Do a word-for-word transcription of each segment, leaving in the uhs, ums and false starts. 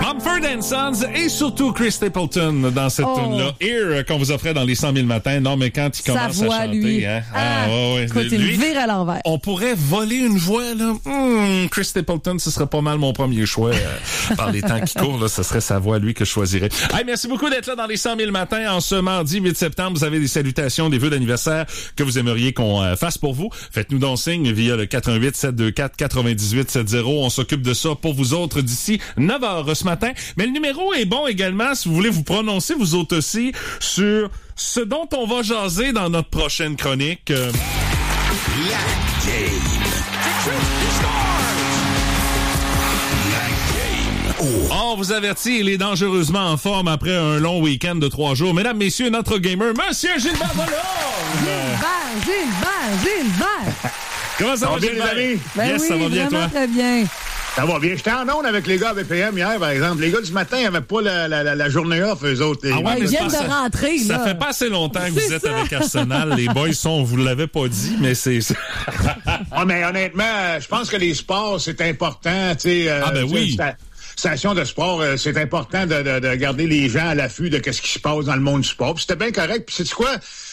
Mumford and Sons et surtout Chris Stapleton dans cette oh. tune-là. Here, qu'on vous offrait dans les cent mille matins. Non, mais quand il commence voix, à chanter, lui. hein. Ah, ah ouais, ouais. Écoute, il lui, vire à l'envers. On pourrait voler une voix, là. Mmh, Chris Stapleton, ce serait pas mal mon premier choix. Euh, par les temps qui courent, là, ce serait sa voix, lui, que je choisirais. Hey, merci beaucoup d'être là dans les cent mille matins. En ce mardi huit septembre, vous avez des salutations, des vœux d'anniversaire que vous aimeriez qu'on euh, fasse pour vous. Faites-nous donc signe via le quatre un huit sept deux quatre neuf huit sept zéro. On s'occupe de ça pour vous autres d'ici neuf heures ce matin. Mais le numéro est bon également si vous voulez vous prononcer vous autres aussi sur ce dont on va jaser dans notre prochaine chronique. Euh... La game. On vous avertit, il est dangereusement en forme après un long week-end de trois jours. Mesdames, messieurs, notre gamer, Monsieur Gilbert Volon! Gilbert, Gilbert, Gilbert! Comment ça, ça va, bien, les amis? Ben yes, oui, ça va bien, toi? Très bien. Ça va bien. J'étais en onde avec les gars à B P M hier, par exemple. Les gars du matin n'avaient pas la, la, la, la journée off, eux autres. Les... Ah ouais, ils viennent de rentrer, ça, là. Ça fait pas assez longtemps que vous êtes ça. Avec Arsenal. Les boys sont, vous l'avez pas dit, mais c'est... ouais, mais honnêtement, je pense que les sports, c'est important, tu sais. Ah ben oui. Station de sport, euh, c'est important de, de, de garder les gens à l'affût de ce qui se passe dans le monde du sport. Puis c'était bien correct. Puis sais-tu quoi?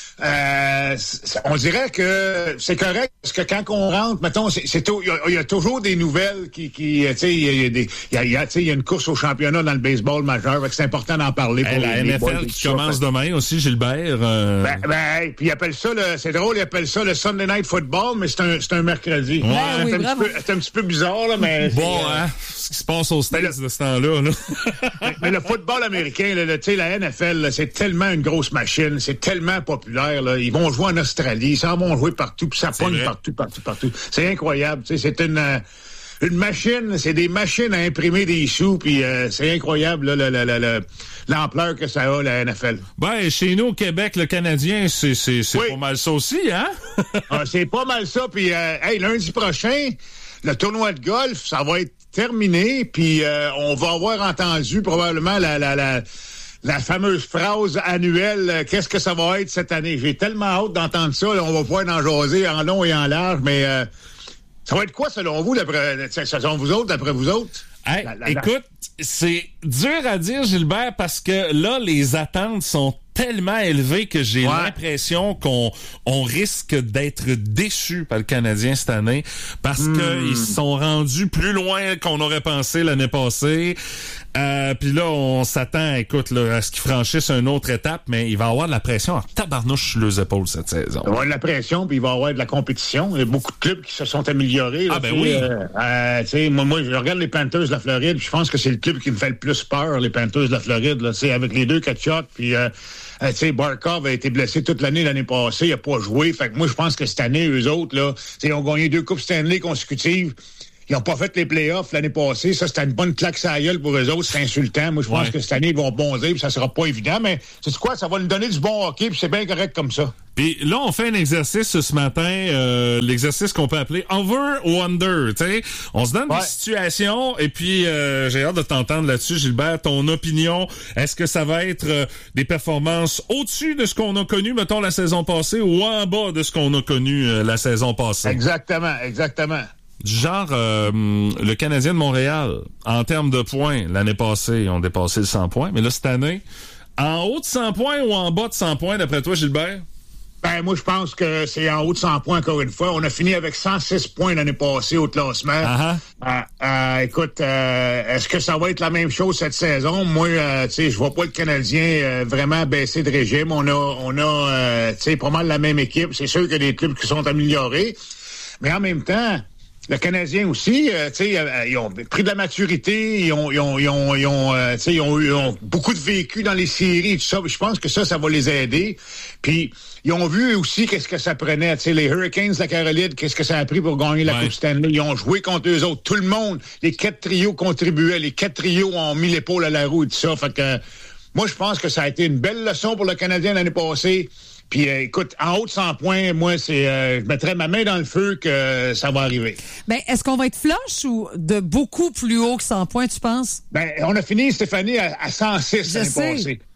Euh, on dirait que c'est correct parce que quand on rentre, mettons, c'est, c'est il y, y a toujours des nouvelles qui, qui tu sais, il y a des, il y a, y a, tu sais, il y a une course au championnat dans le baseball majeur, fait que c'est important d'en parler. Pour hey, les, la N F L qui commence fait. Demain aussi, Gilbert. Euh... Ben, ben, puis ils appellent ça, le, c'est drôle, ils appellent ça le Sunday Night Football, mais c'est un, c'est un mercredi. Ouais, c'est, oui, un petit peu, c'est un petit peu bizarre là, mais bon, hein, ce qui se passe aux States de ce temps-là. Là. mais, mais le football américain, là, tu sais, la N F L, là, c'est tellement une grosse machine, c'est tellement populaire. Là, ils vont jouer en Australie, ça vont jouer partout, puis ça pogne partout, partout, partout. C'est incroyable, tu sais, c'est une euh, une machine, c'est des machines à imprimer des sous, puis euh, c'est incroyable là, le, le, le, le, l'ampleur que ça a, la N F L. Ben, chez nous, au Québec, le Canadien, c'est, c'est, c'est oui. pas mal ça aussi, hein? ah, c'est pas mal ça, puis euh, hey, lundi prochain, le tournoi de golf, ça va être terminé, puis euh, on va avoir entendu probablement la... la, la La fameuse phrase annuelle, euh, qu'est-ce que ça va être cette année? J'ai tellement hâte d'entendre ça. Là, on va pouvoir en jaser en long et en large, mais euh, ça va être quoi selon vous, d'après, selon vous autres, d'après vous autres? Hey, la, la, écoute, c'est dur à dire, Gilbert, parce que là, les attentes sont tellement élevées que j'ai ouais. l'impression qu'on on risque d'être déçus par le Canadien cette année parce mmh. qu'ils se sont rendus plus loin qu'on aurait pensé l'année passée. Euh, puis là, on s'attend, écoute, là, à ce qu'ils franchissent une autre étape, mais il va y avoir de la pression en tabarnouche sur les épaules cette saison. Il va y avoir de la pression, puis il va y avoir de la compétition. Il y a beaucoup de clubs qui se sont améliorés. Là, ah ben oui. Euh, euh, tu sais, moi, moi, je regarde les Panthers de la Floride, je pense que c'est le club qui me fait le plus peur, les Panthers de la Floride. Là, avec les deux Kachuk, puis euh, euh, tu sais, Barkov a été blessé toute l'année l'année passée, il a pas joué. Fait que moi, je pense que cette année, eux autres, là, ils ont gagné deux Coupes Stanley consécutives. Ils n'ont pas fait les playoffs l'année passée. Ça, c'était une bonne claque sur la gueule pour eux autres. C'est insultant. Moi, je pense ouais. que cette année, ils vont bondir, puis ça sera pas évident. Mais c'est quoi? Ça va nous donner du bon hockey, puis c'est bien correct comme ça. Puis là, on fait un exercice ce matin, euh, l'exercice qu'on peut appeler over ou under. T'sais? On se donne ouais. des situations, et puis euh, j'ai hâte de t'entendre là-dessus, Gilbert. Ton opinion, est-ce que ça va être euh, des performances au-dessus de ce qu'on a connu, mettons, la saison passée, ou en bas de ce qu'on a connu euh, la saison passée? Exactement, exactement. Du genre, euh, le Canadien de Montréal, en termes de points, l'année passée, ils ont dépassé le cent points. Mais là, cette année, en haut de cent points ou en bas de cent points, d'après toi, Gilbert? Ben, moi, je pense que c'est en haut de cent points, encore une fois. On a fini avec cent six points l'année passée au classement. Uh-huh. Euh, euh, écoute, euh, est-ce que ça va être la même chose cette saison? Moi, euh, tu sais, je vois pas le Canadien euh, vraiment baisser de régime. On a, on a, euh, tu sais, pas mal la même équipe. C'est sûr qu'il y a des clubs qui sont améliorés. Mais en même temps, le Canadien aussi, euh, tu sais, euh, ils ont pris de la maturité, ils ont, ils ont, ils ont, ils ont, euh, tu sais, ils ont, ils ont beaucoup de vécu dans les séries et tout ça. Je pense que ça, ça va les aider. Puis ils ont vu aussi qu'est-ce que ça prenait. Tu sais, les Hurricanes de la Caroline, qu'est-ce que ça a pris pour gagner la ouais. Coupe Stanley. Ils ont joué contre eux autres. Tout le monde, les quatre trios contribuaient. Les quatre trios ont mis l'épaule à la roue et tout ça. Fait que moi, je pense que ça a été une belle leçon pour le Canadien l'année passée. Puis, euh, écoute, en haut de cent points, moi, c'est, euh, je mettrais ma main dans le feu que euh, ça va arriver. Ben, est-ce qu'on va être flush ou de beaucoup plus haut que cent points, tu penses? Ben, on a fini, Stéphanie, à, à cent six l'année passée.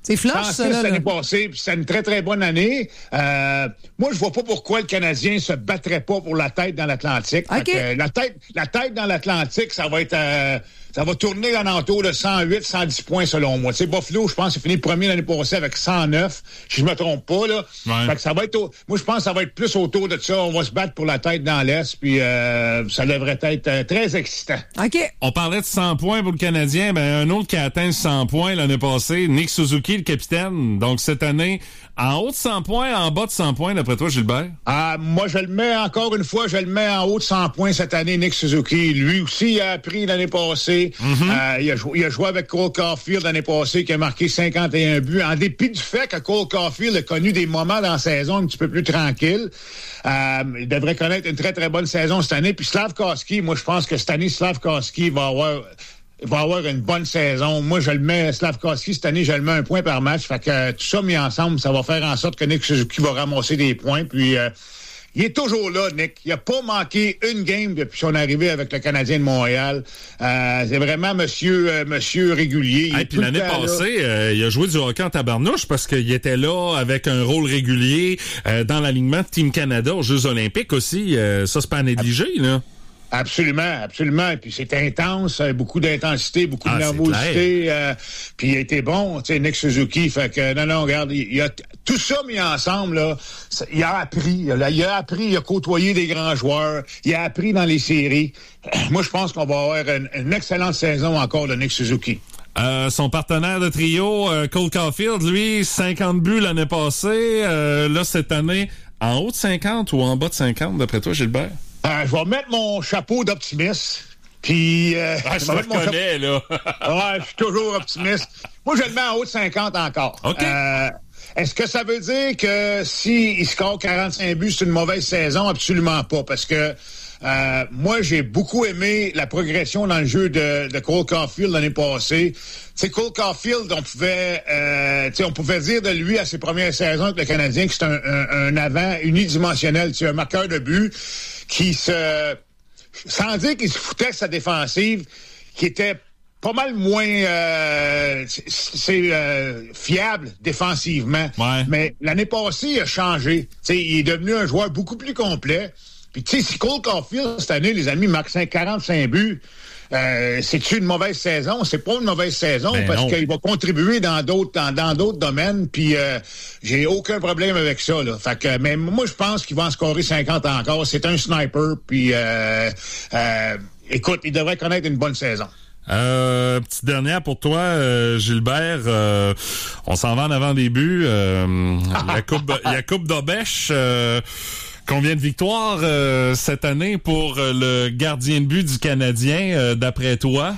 C'est flush, cent six ça, là. l'année là. passée, puis c'est une très, très bonne année. Euh, moi, je vois pas pourquoi le Canadien se battrait pas pour la tête dans l'Atlantique. OK. Fait que, euh, la tête, la tête dans l'Atlantique, ça va être... Euh, ça va tourner en entour de cent huit, cent dix points, selon moi. Tu sais, Buffalo, je pense, c'est fini premier l'année passée avec cent neuf, si je me trompe pas, là. Ouais. Fait que ça va être... Au... Moi, je pense que ça va être plus autour de ça. On va se battre pour la tête dans l'Est, puis euh, ça devrait être euh, très excitant. OK. On parlait de cent points pour le Canadien. Ben, un autre qui a atteint cent points l'année passée, Nick Suzuki, le capitaine. Donc, cette année, en haut de cent points, en bas de cent points, d'après toi, Gilbert? Ah, moi, je le mets, encore une fois, je le mets en haut de cent points cette année, Nick Suzuki. Lui aussi, il a appris l'année passée. Mm-hmm. Euh, il, a joué, il a joué avec Cole Caulfield l'année passée, qui a marqué cinquante et un buts. En dépit du fait que Cole Caulfield a connu des moments dans la saison un petit peu plus tranquilles. Euh, il devrait connaître une très, très bonne saison cette année. Puis Slavkovski, moi, je pense que cette année, Slavkovski va avoir... Il va avoir une bonne saison. Moi, je le mets, Slavkovski, cette année, je le mets un point par match. Fait que euh, tout ça mis ensemble, ça va faire en sorte que Nick Suzuki va ramasser des points. Puis, euh, il est toujours là, Nick. Il n'a pas manqué une game depuis son arrivée avec le Canadien de Montréal. Euh, c'est vraiment monsieur, euh, monsieur régulier. Et hey, puis l'année passée, euh, il a joué du hockey en tabarnouche parce qu'il était là avec un rôle régulier euh, dans l'alignement de Team Canada aux Jeux olympiques aussi. Euh, ça, c'est pas à négliger, là. Absolument, absolument. Et puis c'est intense, beaucoup d'intensité, beaucoup ah, de nervosité. Euh, puis il a été bon, tu sais, Nick Suzuki. Fait que non, non, regarde, il, il a tout ça mis ensemble, là. Il a appris, là, il a appris, il a côtoyé des grands joueurs, il a appris dans les séries. Moi, je pense qu'on va avoir une, une excellente saison encore de Nick Suzuki. Euh, son partenaire de trio, euh, Cole Caulfield, lui, cinquante buts l'année passée. Euh, là, cette année, en haut de cinquante ou en bas de cinquante, d'après toi, Gilbert? Euh, je vais mettre mon chapeau d'optimiste. Puis, euh, ah, je, je me reconnais, là. Ouais, je suis toujours optimiste. Moi, je le mets en haut de cinquante encore. OK. Euh, est-ce que ça veut dire que s'il score quarante-cinq buts, c'est une mauvaise saison? Absolument pas. Parce que euh, moi, j'ai beaucoup aimé la progression dans le jeu de, de Cole Caulfield l'année passée. Tu sais, Cole Caulfield, on pouvait, euh, tu sais, on pouvait dire de lui à ses premières saisons avec le Canadien que c'est un, un, un avant unidimensionnel, tu sais, un marqueur de but qui se, sans dire qu'il se foutait de sa défensive, qui était pas mal moins euh, c'est euh, fiable défensivement. Ouais. Mais l'année passée, il a changé. T'sais, il est devenu un joueur beaucoup plus complet. Puis tu sais, si Cole Caulfield, cette année, les amis, marque quarante-cinq buts, euh, c'est-tu une mauvaise saison? C'est pas une mauvaise saison ben parce non. qu'il va contribuer dans d'autres dans, dans d'autres domaines. Puis euh, j'ai aucun problème avec ça. Là. Fait que, mais moi, je pense qu'il va en scorer cinquante encore. C'est un sniper. Puis euh, euh, écoute, il devrait connaître une bonne saison. Euh, petite dernière pour toi, euh, Gilbert. Euh, on s'en va en avant-début. Euh, la coupe, la coupe d'Obèche. Euh, combien de victoires euh, cette année pour euh, le gardien de but du Canadien, euh, d'après toi?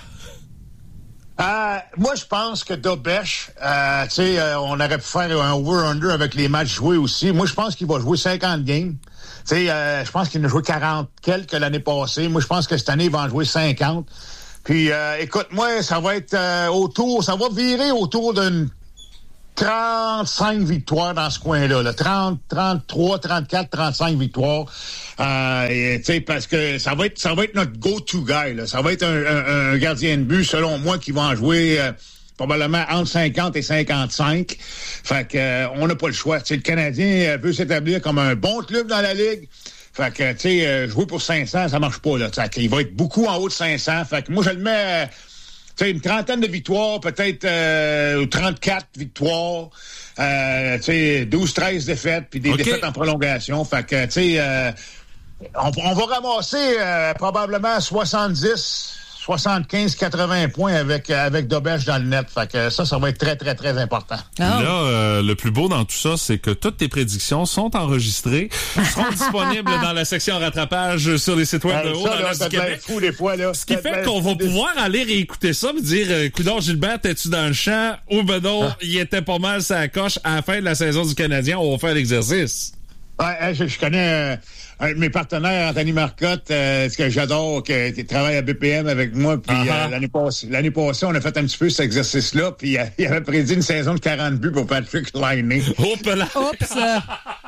Euh, moi, je pense que Dobèche, euh, tu sais, euh, on aurait pu faire un over-under avec les matchs joués aussi. Moi, je pense qu'il va jouer cinquante games. Tu sais, euh, je pense qu'il en a joué quarante quelques l'année passée. Moi, je pense que cette année, il va en jouer cinquante. Puis, euh, écoute, moi, ça va être euh, autour, ça va virer autour d'une trente-cinq victoires dans ce coin-là. Là. trente, trente-trois, trente-quatre, trente-cinq victoires. Euh, tu sais, parce que ça va être, ça va être notre go-to guy. Là. Ça va être un, un, un gardien de but, selon moi, qui va en jouer euh, probablement entre cinquante et cinquante-cinq. Fait que euh, on n'a pas le choix. Tu sais, le Canadien veut s'établir comme un bon club dans la Ligue. Fait que, tu sais, euh, jouer pour cinq cents, ça marche pas, là. Fait qu'il va être beaucoup en haut de cinq cents. Fait que moi, je le mets, euh, tu sais, une trentaine de victoires, peut-être euh, trente-quatre victoires, euh, tu sais, douze treize défaites, puis des okay. défaites en prolongation. Fait que, tu sais, euh, on, on va ramasser euh, probablement soixante-dix, soixante-quinze, quatre-vingts points avec avec Dobèche dans le net. Fait que ça, ça va être très, très, très important. Oh. Là, euh, le plus beau dans tout ça, c'est que toutes tes prédictions sont enregistrées, seront disponibles dans la section rattrapage sur les sites web de Haut-Dans-l'Est du Québec. Fou des fois, là. Ce qui fait qu'on va pouvoir aller réécouter ça et dire, euh, coudonc, Gilbert, t'es-tu dans le champ? Ou ben non, ah. il était pas mal sa coche à la fin de la saison du Canadien. On va faire l'exercice. Ouais, je, je connais euh, un de mes partenaires, Anthony Marcotte, euh, ce que j'adore, qui, qui travaille à B P M avec moi. Puis uh-huh. euh, l'année passée, l'année passée, on a fait un petit peu cet exercice-là. Puis euh, il avait prédit une saison de quarante buts pour Patrick Laine. Oups là! Oups!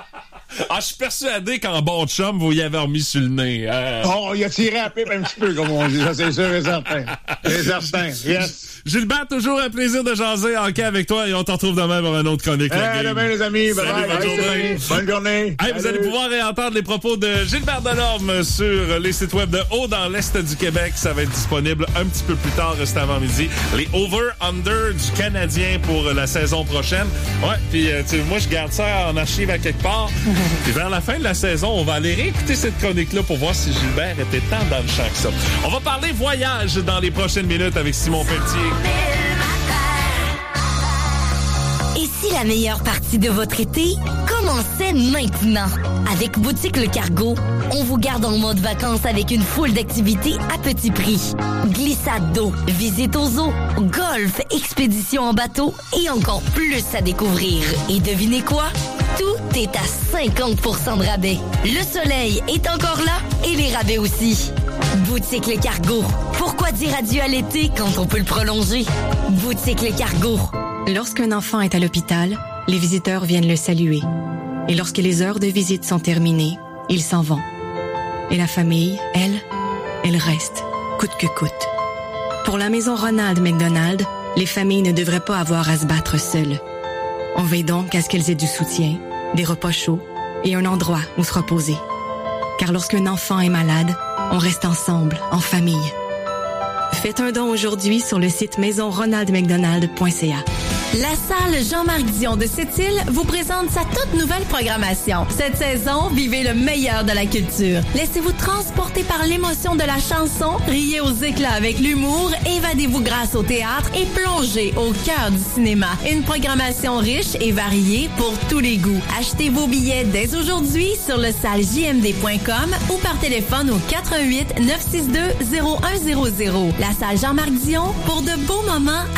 Ah, je suis persuadé qu'en bon chum, vous y avez remis sur le nez. Euh... Oh, il a tiré à pipe un petit peu, comme on dit. Ça, c'est sûr et certain. C'est certain. Yes. Gilbert, toujours un plaisir de jaser en hockey avec toi et on t'en retrouve demain pour une autre chronique. Hey, demain, les amis. Bye Salut, bye. bonne journée. Bonne journée. Hey, vous allez pouvoir réentendre les propos de Gilbert Delorme sur les sites web de Haut dans l'Est du Québec. Ça va être disponible un petit peu plus tard, cet avant-midi. Les over-under du Canadien pour la saison prochaine. Ouais, puis euh, tu sais, moi, je garde ça en archive à quelque part. Puis vers la fin de la saison, on va aller réécouter cette chronique-là pour voir si Gilbert était tant dans le champ que ça. On va parler voyage dans les prochaines minutes avec Simon Pelletier. Et si la meilleure partie de votre été commençait maintenant? Avec Boutique Le Cargo, on vous garde en mode vacances avec une foule d'activités à petit prix. Glissade d'eau, visite aux eaux, golf, expédition en bateau et encore plus à découvrir. Et devinez quoi? Tout est à cinquante pour cent de rabais. Le soleil est encore là et les rabais aussi. Boutique Le Cargo. Pourquoi dire adieu à l'été quand on peut le prolonger? Boutique Le Cargo. Lorsqu'un enfant est à l'hôpital, les visiteurs viennent le saluer. Et lorsque les heures de visite sont terminées, ils s'en vont. Et la famille, elle, elle reste, coûte que coûte. Pour la maison Ronald McDonald, les familles ne devraient pas avoir à se battre seules. On veille donc à ce qu'elles aient du soutien, des repas chauds et un endroit où se reposer. Car lorsqu'un enfant est malade, on reste ensemble, en famille. Faites un don aujourd'hui sur le site maison ronald mcdonald point c a. La salle Jean-Marc Dion de Sept-Îles vous présente sa toute nouvelle programmation. Cette saison, vivez le meilleur de la culture. Laissez-vous transporter par l'émotion de la chanson, riez aux éclats avec l'humour, évadez-vous grâce au théâtre et plongez au cœur du cinéma. Une programmation riche et variée pour tous les goûts. Achetez vos billets dès aujourd'hui sur le salle j m d point com ou par téléphone au quatre un huit neuf six deux zéro un zéro zéro. La salle Jean-Marc Dion pour de beaux moments